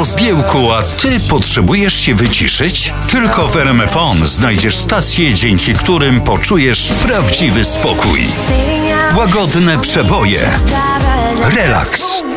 zgiełku, a ty potrzebujesz się wyciszyć? Tylko w RMFON znajdziesz stacje, dzięki którym poczujesz prawdziwy spokój. Łagodne przeboje. Relaks.